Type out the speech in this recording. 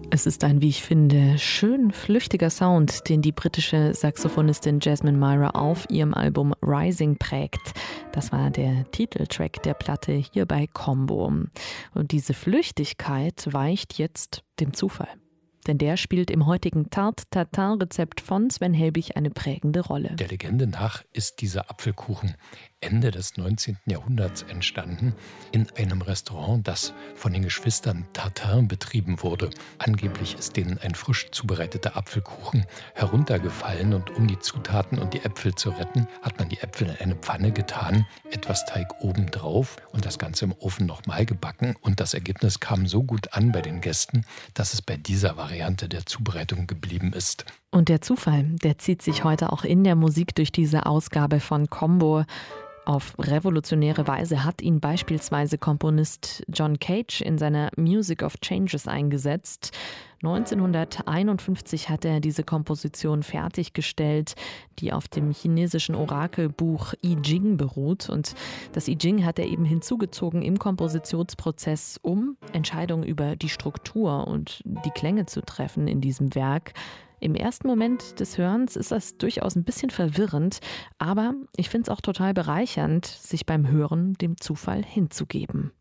Es ist ein, wie ich finde, schön flüchtiger Sound, den die britische Saxophonistin Jasmine Myra auf ihrem Album Rising prägt. Das war der Titeltrack der Platte hier bei Combo. Und diese Flüchtigkeit weicht jetzt dem Zufall. Denn der spielt im heutigen Tarte-Tatin-Rezept von Sven Helbig eine prägende Rolle. Der Legende nach ist dieser Apfelkuchen Ende des 19. Jahrhunderts entstanden in einem Restaurant, das von den Geschwistern Tatin betrieben wurde. Angeblich ist denen ein frisch zubereiteter Apfelkuchen heruntergefallen und um die Zutaten und die Äpfel zu retten, hat man die Äpfel in eine Pfanne getan, etwas Teig obendrauf und das Ganze im Ofen nochmal gebacken. Und das Ergebnis kam so gut an bei den Gästen, dass es bei dieser Variante der Zubereitung geblieben ist. Und der Zufall, der zieht sich heute auch in der Musik durch diese Ausgabe von Combo. Auf revolutionäre Weise hat ihn beispielsweise Komponist John Cage in seiner Music of Changes eingesetzt. 1951 hat er diese Komposition fertiggestellt, die auf dem chinesischen Orakelbuch I Ching beruht. Und das I Ching hat er eben hinzugezogen im Kompositionsprozess, um Entscheidungen über die Struktur und die Klänge zu treffen in diesem Werk. Im ersten Moment des Hörens ist das durchaus ein bisschen verwirrend, aber ich finde es auch total bereichernd, sich beim Hören dem Zufall hinzugeben.